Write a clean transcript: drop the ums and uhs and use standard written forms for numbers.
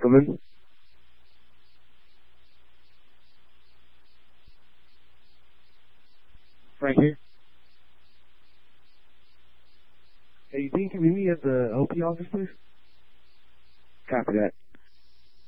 come in. Right here. Hey, you think you can meet me at the OP office, please? Copy that.